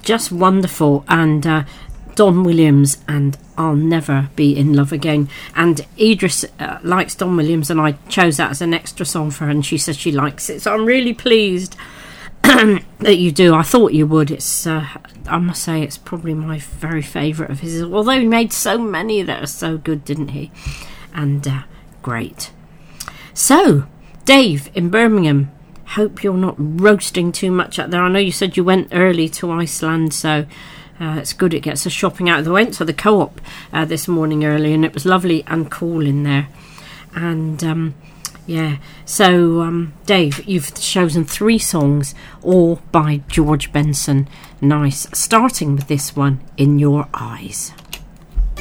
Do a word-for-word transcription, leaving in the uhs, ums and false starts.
just wonderful. And uh, Don Williams and I'll Never Be in Love Again. And Idris uh, likes Don Williams, and I chose that as an extra song for her, and she says she likes it. So I'm really pleased that you do. I thought you would. It's uh, I must say it's probably my very favourite of his, although he made so many that are so good, didn't he? And uh, great. So Dave in Birmingham, hope you're not roasting too much out there. I know you said you went early to Iceland, so uh, it's good it gets the shopping out of the way. I went to the Co-op uh, this morning early, and it was lovely and cool in there. And um yeah, so um, Dave, you've chosen three songs, all by George Benson. Nice. Starting with this one, In Your Eyes.